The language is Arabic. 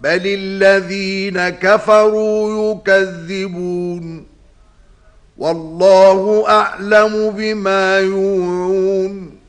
بل الذين كفروا يكذبون والله أعلم بما يوعون